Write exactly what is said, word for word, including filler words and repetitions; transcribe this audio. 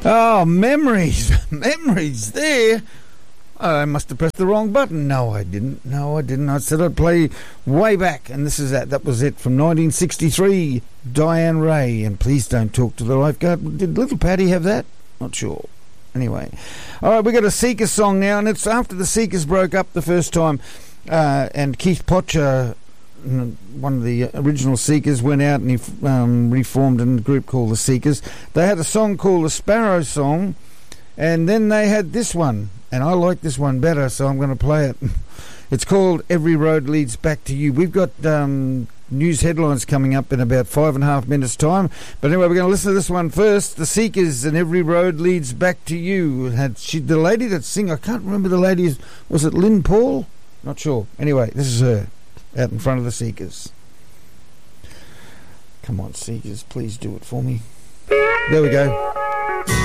Oh, memories. Memories there. Oh, I must have pressed the wrong button. No, I didn't. No, I didn't. I said I'd play way back, and this is that. That was it from nineteen sixty-three. Diane Ray, and Please Don't Talk to the Lifeguard. Did Little Paddy have that? Not sure. Anyway. All right, we got a Seekers song now, and it's after the Seekers broke up the first time, uh, and Keith Potcher, one of the original Seekers, went out and he um, reformed a group called the Seekers. They had a song called the Sparrow Song, and then they had this one, and I like this one better, so I'm going to play it. It's called Every Road Leads Back to You. We've got um, news headlines coming up in about five and a half minutes' time, but anyway, we're going to listen to this one first. The Seekers and Every Road Leads Back to You. Had she, the lady that sing, I can't remember the lady, was it Lynn Paul? Not sure. Anyway, this is her, out in front of the Seekers. Come on, Seekers, please do it for me. There we go.